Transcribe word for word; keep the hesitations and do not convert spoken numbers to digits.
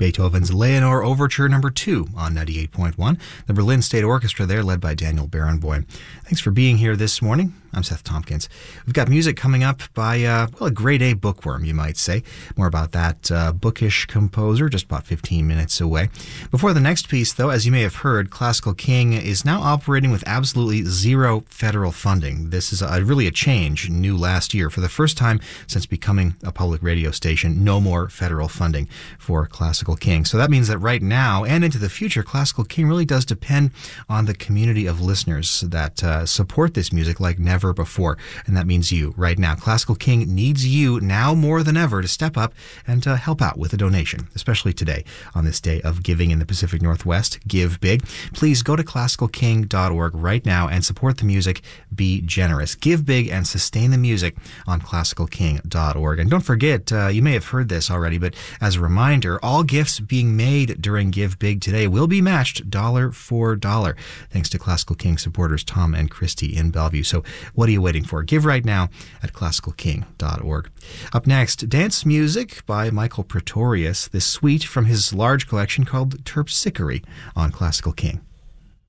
Beethoven's Leonore Overture Number two on ninety-eight point one. The Berlin State Orchestra there, led by Daniel Barenboim. Thanks for being here this morning. I'm Seth Tompkins. We've got music coming up by, uh, well, a grade A bookworm, you might say. More about that uh, bookish composer just about fifteen minutes away. Before the next piece, though, as you may have heard, Classical King is now operating with absolutely zero federal funding. This is a, really a change, new last year. For the first time since becoming a public radio station, no more federal funding for Classical King. So that means that right now and into the future, Classical King really does depend on the community of listeners that uh, support this music like never before. And that means you right now. Classical King needs you now more than ever to step up and uh, help out with a donation, especially today on this day of giving in the Pacific Northwest. Give big. Please go to classical king dot org right now and support the music. Be generous. Give big and sustain the music on classical king dot org. And don't forget, uh, you may have heard this already, but as a reminder, all gifts being made during Give Big today will be matched dollar for dollar, thanks to Classical King supporters Tom and Christy in Bellevue. So what are you waiting for? Give right now at classical king dot org. Up next, dance music by Michael Pretorius, this suite from his large collection called Terpsichore on Classical King.